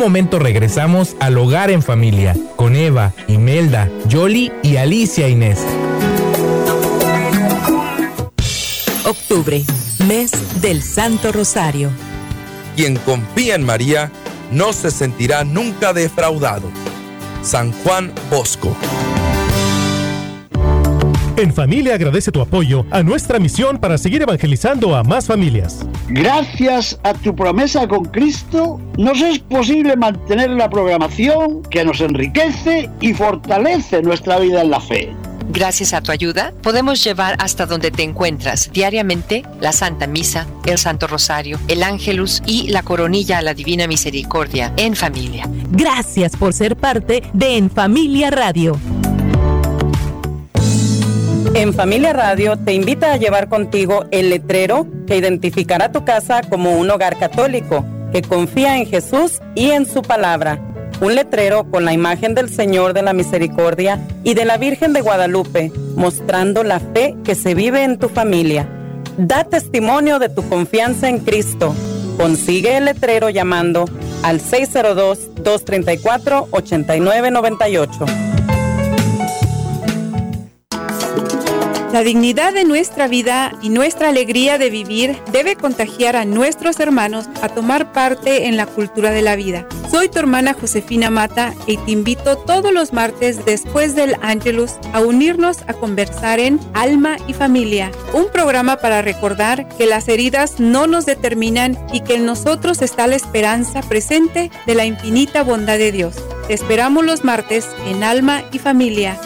momento regresamos al Hogar en Familia con Eva, Imelda, Yoli y Alicia Inés. Octubre, mes del Santo Rosario. Quien confía en María no se sentirá nunca defraudado. San Juan Bosco. En Familia agradece tu apoyo a nuestra misión para seguir evangelizando a más familias. Gracias a tu promesa con Cristo, nos es posible mantener la programación que nos enriquece y fortalece nuestra vida en la fe. Gracias a tu ayuda, podemos llevar hasta donde te encuentras diariamente la Santa Misa, el Santo Rosario, el Ángelus y la Coronilla a la Divina Misericordia en familia. Gracias por ser parte de En Familia Radio. En Familia Radio te invita a llevar contigo el letrero que identificará tu casa como un hogar católico que confía en Jesús y en su palabra. Un letrero con la imagen del Señor de la Misericordia y de la Virgen de Guadalupe, mostrando la fe que se vive en tu familia. Da testimonio de tu confianza en Cristo. Consigue el letrero llamando al 602-234-8998. La dignidad de nuestra vida y nuestra alegría de vivir debe contagiar a nuestros hermanos a tomar parte en la cultura de la vida. Soy tu hermana Josefina Mata y te invito todos los martes después del Ángelus a unirnos a conversar en Alma y Familia, un programa para recordar que las heridas no nos determinan y que en nosotros está la esperanza presente de la infinita bondad de Dios. Te esperamos los martes en Alma y Familia.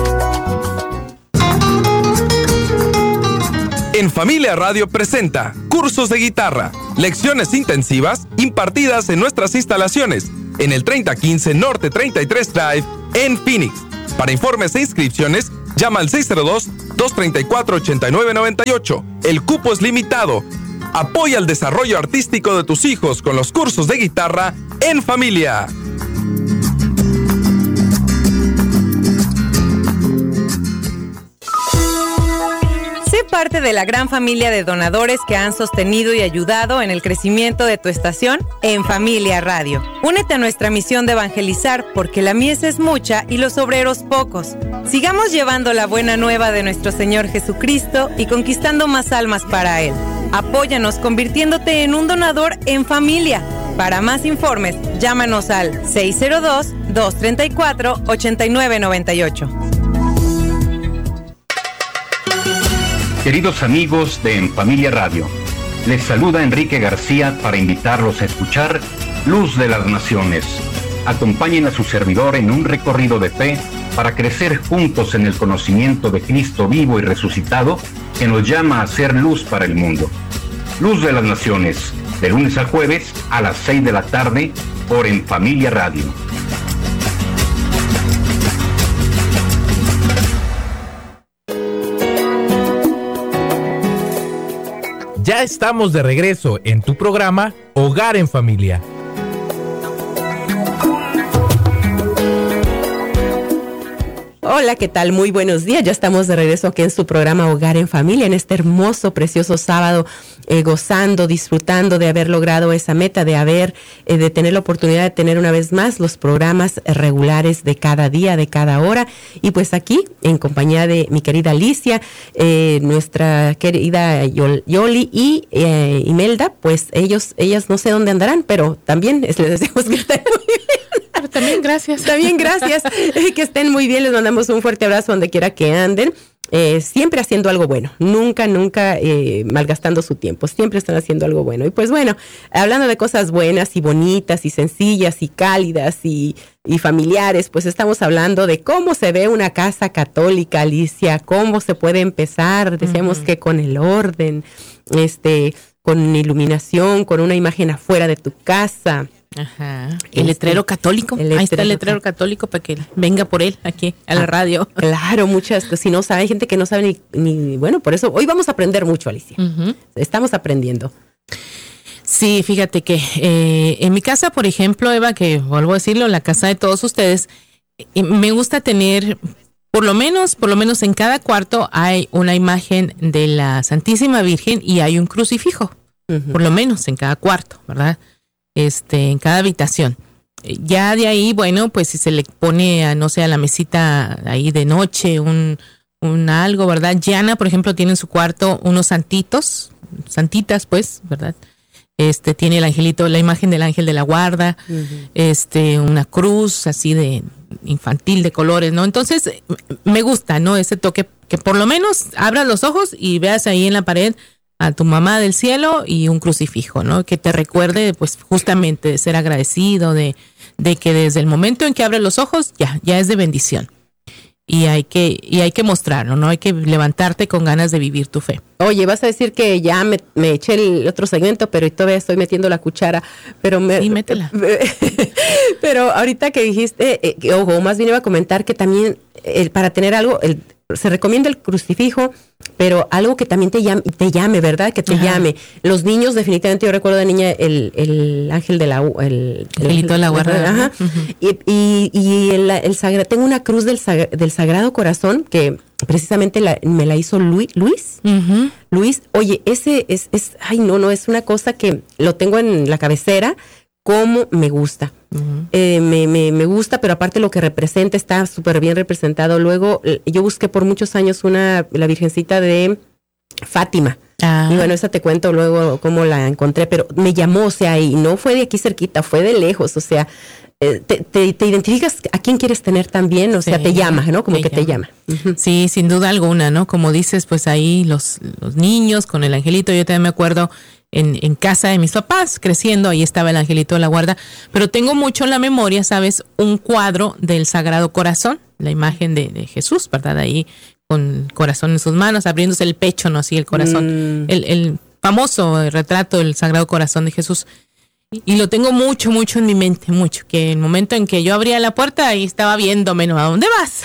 En Familia Radio presenta cursos de guitarra, lecciones intensivas impartidas en nuestras instalaciones en el 3015 Norte 33 Drive en Phoenix. Para informes e inscripciones, llama al 602-234-8998. El cupo es limitado. Apoya el desarrollo artístico de tus hijos con los cursos de guitarra en familia. Sé parte de la gran familia de donadores que han sostenido y ayudado en el crecimiento de tu estación En Familia Radio. Únete a nuestra misión de evangelizar porque la mies es mucha y los obreros pocos. Sigamos llevando la buena nueva de nuestro Señor Jesucristo y conquistando más almas para Él. Apóyanos convirtiéndote en un donador en familia. Para más informes, llámanos al 602-234-8998. Queridos amigos de En Familia Radio, les saluda Enrique García para invitarlos a escuchar Luz de las Naciones. Acompañen a su servidor en un recorrido de fe para crecer juntos en el conocimiento de Cristo vivo y resucitado que nos llama a ser luz para el mundo. Luz de las Naciones, de lunes a jueves a las 6 de la tarde por En Familia Radio. Ya estamos de regreso en tu programa Hogar en Familia. Hola, ¿qué tal? Muy buenos días. Ya estamos de regreso aquí en su programa Hogar en Familia, en este hermoso, precioso sábado, gozando, disfrutando de haber logrado esa meta, de tener la oportunidad de tener una vez más los programas regulares de cada día, de cada hora. Y pues aquí, en compañía de mi querida Alicia, nuestra querida Yoli y Imelda, pues ellas no sé dónde andarán, pero también les deseamos que estén muy bien. Pero también gracias. También gracias. Que estén muy bien. Les mandamos un fuerte abrazo donde quiera que anden. Siempre haciendo algo bueno. Nunca malgastando su tiempo. Siempre están haciendo algo bueno. Y pues bueno, hablando de cosas buenas y bonitas y sencillas y cálidas y familiares, pues estamos hablando de cómo se ve una casa católica, Alicia. Cómo se puede empezar. Decíamos que con el orden, con iluminación, con una imagen afuera de tu casa. Ajá. El letrero católico. Ahí está el letrero católico para que venga por él aquí a la radio. Claro, muchas, si no sabe, hay gente que no sabe ni bueno, por eso hoy vamos a aprender mucho, Alicia. Estamos aprendiendo. Sí, fíjate que en mi casa, por ejemplo, Eva, que vuelvo a decirlo, la casa de todos ustedes, me gusta tener, por lo menos en cada cuarto hay una imagen de la Santísima Virgen y hay un crucifijo, por lo menos en cada cuarto, ¿verdad? En cada habitación. Ya de ahí, bueno, pues si se le pone a, no sé, a la mesita ahí de noche un algo, ¿verdad? Yana, por ejemplo, tiene en su cuarto unos santitas, pues, ¿verdad? Tiene el angelito, la imagen del ángel de la guarda, una cruz así de infantil de colores, ¿no? Entonces, me gusta, ¿no? Ese toque que por lo menos abras los ojos y veas ahí en la pared a tu mamá del cielo y un crucifijo, ¿no? Que te recuerde, pues, justamente de ser agradecido, de que desde el momento en que abres los ojos, ya es de bendición. Y hay que mostrarlo, ¿no? Hay que levantarte con ganas de vivir tu fe. Oye, vas a decir que ya me eché el otro segmento, pero todavía estoy metiendo la cuchara. Sí, métela. Pero ahorita que dijiste, o más bien iba a comentar que también para tener algo, se recomienda el crucifijo, pero algo que también te llame, ¿verdad? Que te llame. Los niños, definitivamente, yo recuerdo de niña el ángel de la el angelito de la guarda. Ajá. Y el sagrado, tengo una cruz del Sagrado Corazón que precisamente me la hizo Luis. Luis, oye, ese es es una cosa que lo tengo en la cabecera. Cómo me gusta. Me gusta, pero aparte lo que representa está súper bien representado. Luego, yo busqué por muchos años la Virgencita de Fátima. Y bueno, esa te cuento luego cómo la encontré, pero me llamó, o sea, y no fue de aquí cerquita, fue de lejos, o sea, te identificas a quién quieres tener también, o sea, te llama, ¿no? Como que te llama. Sí, sin duda alguna, ¿no? Como dices, pues ahí los niños con el angelito, yo también me acuerdo en casa de mis papás, creciendo, ahí estaba el angelito de la guarda, pero tengo mucho en la memoria, ¿sabes? Un cuadro del Sagrado Corazón, la imagen de Jesús, ¿verdad? Ahí con el corazón en sus manos, abriéndose el pecho, ¿no? Así el corazón, el famoso retrato del Sagrado Corazón de Jesús. Y lo tengo mucho, mucho en mi mente, mucho, que el momento en que yo abría la puerta, ahí estaba viéndome, ¿no? ¿A dónde vas?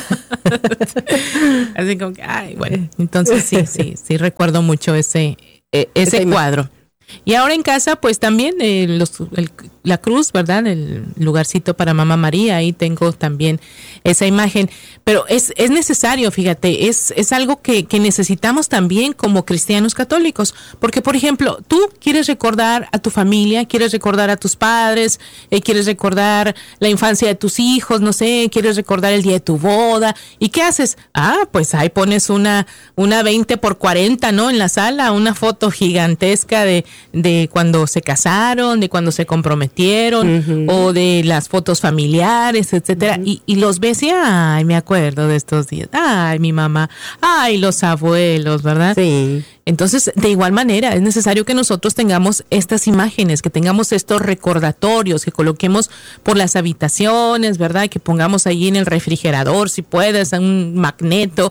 Así como que, bueno, entonces sí recuerdo mucho ese cuadro. Y ahora en casa, pues también la cruz, ¿verdad? El lugarcito para Mamá María, ahí tengo también esa imagen. Pero es necesario, fíjate, es algo que necesitamos también como cristianos católicos. Porque, por ejemplo, tú quieres recordar a tu familia, quieres recordar a tus padres, quieres recordar la infancia de tus hijos, no sé, quieres recordar el día de tu boda. ¿Y qué haces? Pues ahí pones una 20x40, ¿no? En la sala, una foto gigantesca de cuando se casaron, de cuando se comprometieron, o de las fotos familiares, etcétera, y los ves y me acuerdo de estos días, mi mamá, los abuelos, ¿verdad? Sí. Entonces, de igual manera, es necesario que nosotros tengamos estas imágenes, que tengamos estos recordatorios, que coloquemos por las habitaciones, ¿verdad? Que pongamos ahí en el refrigerador, si puedes, un magneto,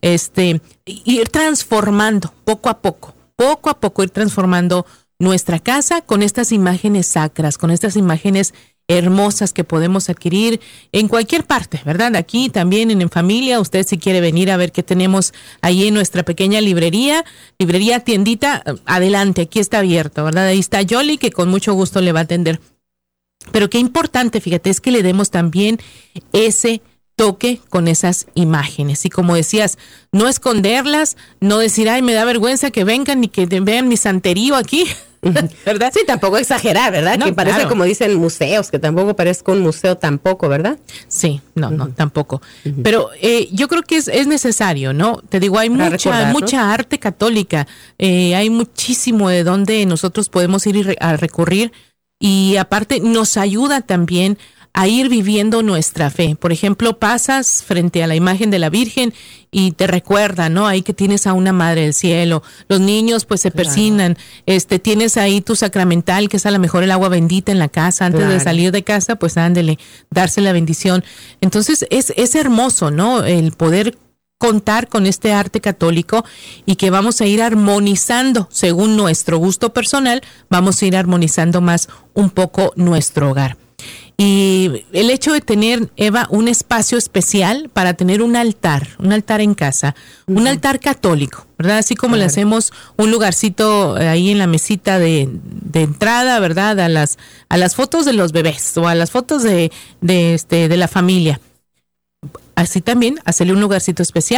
ir transformando poco a poco, ir transformando nuestra casa con estas imágenes sacras, con estas imágenes hermosas que podemos adquirir en cualquier parte, ¿verdad? Aquí también en Familia, usted si quiere venir a ver qué tenemos ahí en nuestra pequeña librería, tiendita, adelante, aquí está abierto, ¿verdad? Ahí está Yoli, que con mucho gusto le va a atender. Pero qué importante, fíjate, es que le demos también ese toque con esas imágenes. Y como decías, no esconderlas, no decir, me da vergüenza que vengan y que vean mi santerío aquí, ¿verdad? Sí, tampoco exagerar, ¿verdad? No, que parece, claro, como dicen museos, que tampoco parezca un museo tampoco, ¿verdad? Sí, no, tampoco. Pero yo creo que es necesario, ¿no? Te digo, hay mucha arte católica, hay muchísimo de donde nosotros podemos ir a recurrir, y aparte nos ayuda también a ir viviendo nuestra fe. Por ejemplo, pasas frente a la imagen de la Virgen y te recuerda, ¿no? Ahí que tienes a una Madre del Cielo. Los niños pues se persignan. Tienes ahí tu sacramental, que es a lo mejor el agua bendita en la casa. Antes de salir de casa, pues ándele, darse la bendición. Entonces es hermoso, ¿no? El poder contar con este arte católico, y que vamos a ir armonizando según nuestro gusto personal, vamos a ir armonizando más un poco nuestro hogar. Y el hecho de tener, Eva, un espacio especial para tener un altar en casa, un altar católico, ¿verdad? Así como le hacemos un lugarcito ahí en la mesita de entrada, ¿verdad? A las fotos de los bebés o a las fotos de la familia. Así también, hacerle un lugarcito especial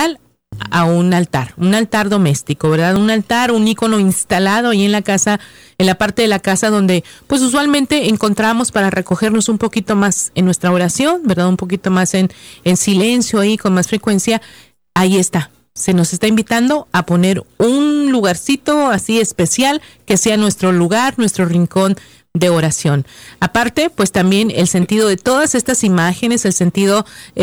a un altar doméstico, ¿verdad? Un altar, un icono instalado ahí en la casa, en la parte de la casa donde pues usualmente encontramos para recogernos un poquito más en nuestra oración, ¿verdad? Un poquito más en silencio ahí con más frecuencia. Ahí está. Se nos está invitando a poner un lugarcito así especial que sea nuestro lugar, nuestro rincón de oración. Aparte, pues también el sentido de todas estas imágenes, el sentido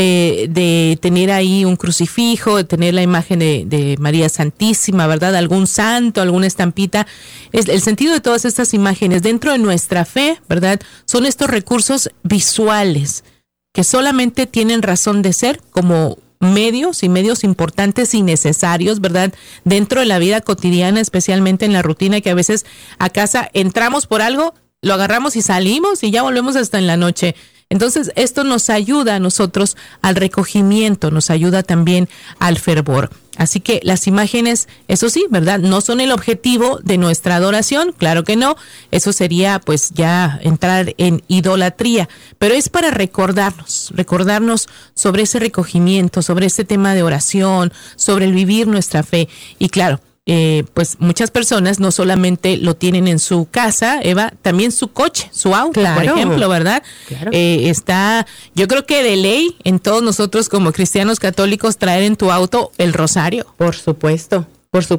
de tener ahí un crucifijo, de tener la imagen de María Santísima, ¿verdad? Algún santo, alguna estampita. El sentido de todas estas imágenes dentro de nuestra fe, ¿verdad? Son estos recursos visuales que solamente tienen razón de ser como medios importantes y necesarios, ¿verdad? Dentro de la vida cotidiana, especialmente en la rutina, que a veces a casa entramos por algo, lo agarramos y salimos y ya volvemos hasta en la noche. Entonces, esto nos ayuda a nosotros al recogimiento, nos ayuda también al fervor. Así que las imágenes, eso sí, ¿verdad? No son el objetivo de nuestra adoración, claro que no. Eso sería pues ya entrar en idolatría, pero es para recordarnos sobre ese recogimiento, sobre ese tema de oración, sobre el vivir nuestra fe. Y claro, pues muchas personas no solamente lo tienen en su casa, Eva, también su coche, su auto, claro, por ejemplo, ¿verdad? Claro. Está, yo creo que de ley en todos nosotros como cristianos católicos traer en tu auto el rosario. Por supuesto.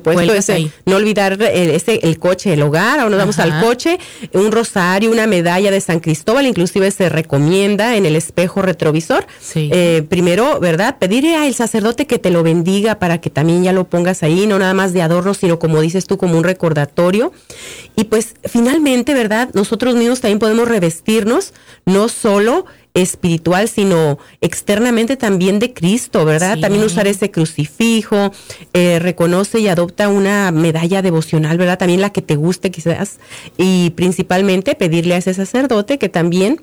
No olvidar el coche, el hogar. Ahora nos vamos al coche, un rosario, una medalla de San Cristóbal, inclusive se recomienda en el espejo retrovisor. Sí. Primero, ¿verdad? Pedirle al sacerdote que te lo bendiga para que también ya lo pongas ahí, no nada más de adorno, sino como dices tú, como un recordatorio. Y pues finalmente, ¿verdad? Nosotros mismos también podemos revestirnos, no solo espiritual, sino externamente también de Cristo, ¿verdad? Sí. También usar ese crucifijo, reconoce y adopta una medalla devocional, ¿verdad? También la que te guste quizás, y principalmente pedirle a ese sacerdote que también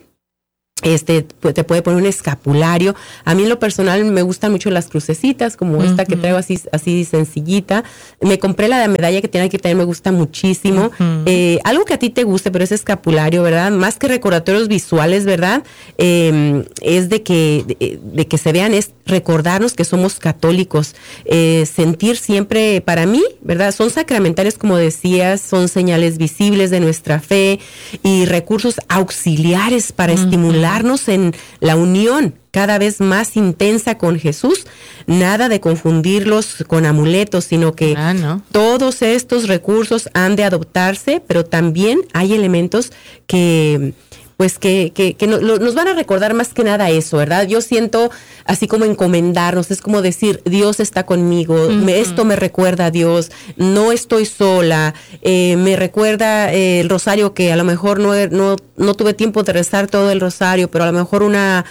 te puede poner un escapulario. A mí en lo personal me gustan mucho las crucecitas, como esta que traigo así sencillita. Me compré la de medalla que tiene, que también me gusta muchísimo. Algo que a ti te guste, pero ese escapulario, ¿verdad? Más que recordatorios visuales, ¿verdad? Es de que se vean, es recordarnos que somos católicos. Sentir siempre, para mí, ¿verdad? Son sacramentales, como decías, son señales visibles de nuestra fe y recursos auxiliares para estimularnos en la unión cada vez más intensa con Jesús. Nada de confundirlos con amuletos, sino que todos estos recursos han de adoptarse, pero también hay elementos que nos van a recordar más que nada eso, ¿verdad? Yo siento así como encomendarnos, es como decir, Dios está conmigo, esto me recuerda a Dios, no estoy sola, me recuerda el rosario, que a lo mejor no tuve tiempo de rezar todo el rosario, pero a lo mejor una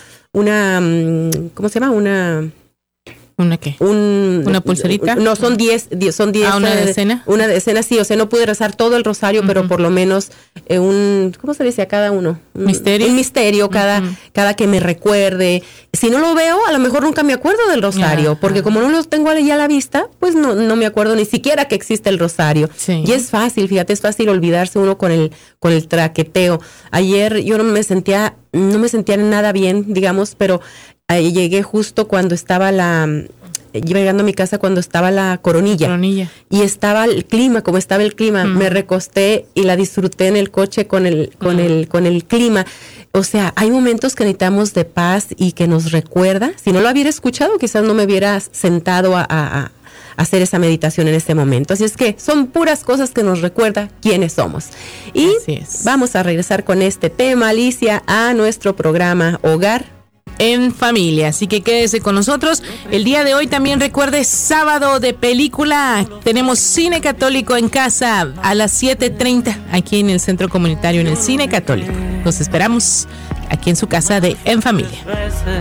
¿cómo se llama? ¿Una qué? ¿Una pulserita? No, son 10. ¿Una decena? Una decena, sí. O sea, no pude rezar todo el rosario, pero por lo menos ¿cómo se dice a cada uno? ¿Misterio? Un misterio cada que me recuerde. Si no lo veo, a lo mejor nunca me acuerdo del rosario, porque como no lo tengo ya a la vista, pues no me acuerdo ni siquiera que existe el rosario. Sí. Y es fácil, fíjate, es fácil olvidarse uno con el traqueteo. Ayer yo no me sentía nada bien, digamos, pero llegué justo cuando estaba iba llegando a mi casa cuando estaba la coronilla. Y estaba el clima, como estaba el clima, me recosté y la disfruté en el coche con el clima. O sea, hay momentos que necesitamos de paz y que nos recuerda. Si no lo hubiera escuchado, quizás no me hubiera sentado a hacer esa meditación en este momento. Así es que son puras cosas que nos recuerda quiénes somos. Y vamos a regresar con este tema, Alicia, a nuestro programa Hogar en Familia. Así que quédese con nosotros. El día de hoy también recuerde, sábado de película. Tenemos Cine Católico en casa a las 7:30 aquí en el Centro Comunitario, en el Cine Católico. Los esperamos aquí en su casa de En Familia.